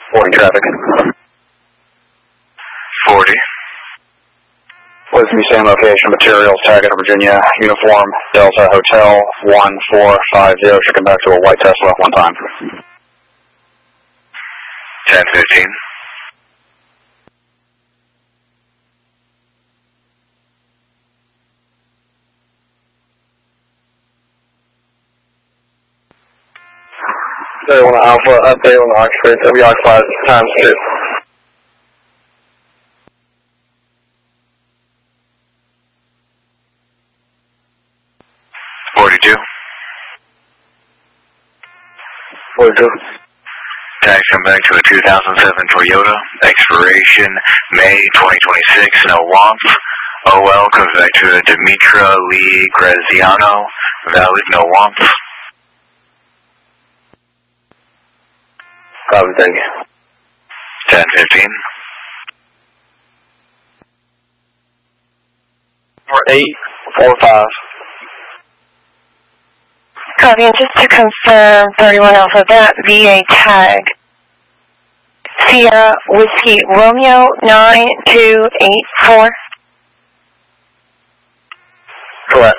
Morning traffic. 40. Please be same location, materials, Taggart, Virginia, uniform, Delta Hotel 1450. Should come back to a white Tesla one time. 10:15. They want Alpha, update on the Oxford, that we occupied times 2. 42. 42. Tags come back to a 2007 Toyota. Expiration May 2026. No WOMP. OL comes back to a Dimitra Lee Graziano. Valid. No WOMP. Copy, thank you. 10:15. 4845. Copy, and just to confirm, 31 Alpha, that VA tag, Sierra Whiskey Romeo 9284. Correct.